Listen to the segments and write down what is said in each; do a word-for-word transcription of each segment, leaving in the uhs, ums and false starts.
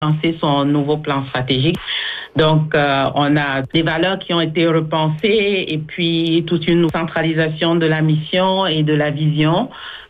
lancé son nouveau plan stratégique. Donc, euh, on a des valeurs qui ont été repensées et puis toute une centralisation de la mission et de la vision.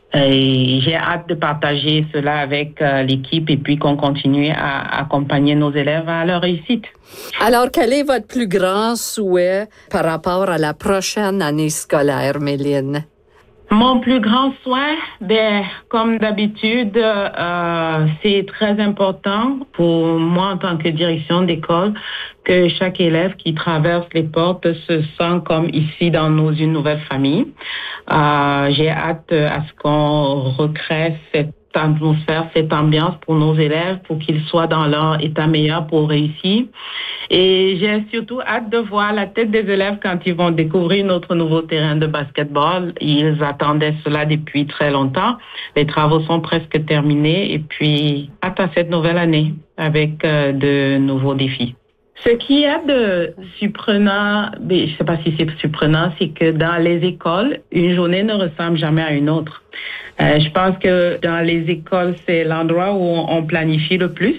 Et j'ai hâte de partager cela avec euh, l'équipe et puis qu'on continue à accompagner nos élèves à leur réussite. Alors, quel est votre plus grand souhait par rapport à la prochaine année scolaire, Méline? Mon plus grand souhait, ben, comme d'habitude, euh, c'est très important pour moi en tant que direction d'école que chaque élève qui traverse les portes se sent comme ici dans nos une nouvelle famille. Euh, j'ai hâte à ce qu'on recrée cette atmosphère, cette ambiance pour nos élèves, pour qu'ils soient dans leur état meilleur pour réussir. Et j'ai surtout hâte de voir la tête des élèves quand ils vont découvrir notre nouveau terrain de basketball. Ils attendaient cela depuis très longtemps. Les travaux sont presque terminés et puis hâte à cette nouvelle année avec euh, de nouveaux défis. Ce qui est de surprenant, je ne sais pas si c'est surprenant, c'est que dans les écoles, une journée ne ressemble jamais à une autre. Euh, je pense que dans les écoles, c'est l'endroit où on planifie le plus.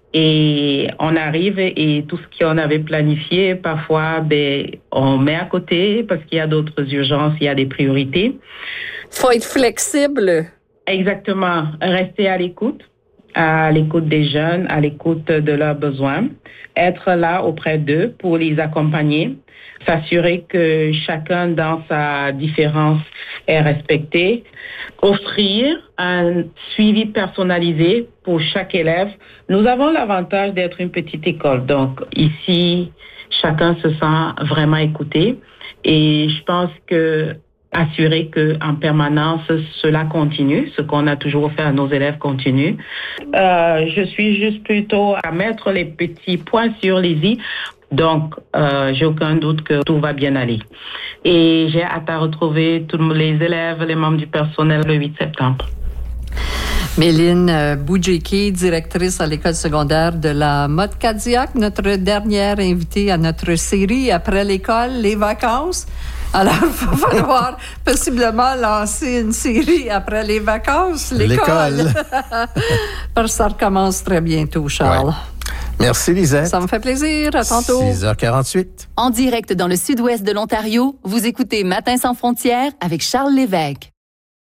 Et on arrive et tout ce qu'on avait planifié, parfois, ben, on met à côté parce qu'il y a d'autres urgences, il y a des priorités. Faut être flexible. Exactement. Rester à l'écoute. À l'écoute des jeunes, à l'écoute de leurs besoins, être là auprès d'eux pour les accompagner, s'assurer que chacun dans sa différence est respecté, offrir un suivi personnalisé pour chaque élève. Nous avons l'avantage d'être une petite école, donc ici, chacun se sent vraiment écouté et je pense que assurer que en permanence cela continue, ce qu'on a toujours fait à nos élèves continue. Euh, je suis juste plutôt à mettre les petits points sur les i. Donc, euh, j'ai aucun doute que tout va bien aller. Et j'ai hâte à retrouver tous les élèves, les membres du personnel le huit septembre. Méline Boudjeki, directrice à l'école secondaire de la Motte-Cadillac, notre dernière invitée à notre série après l'école, les vacances. Alors, il va falloir possiblement lancer une série après les vacances, l'école. l'école. Parce que ça recommence très bientôt, Charles. Ouais. Merci, Lisette. Ça me fait plaisir. À tantôt. six heures quarante-huit. En direct dans le sud-ouest de l'Ontario, vous écoutez Matin sans frontières avec Charles Lévesque.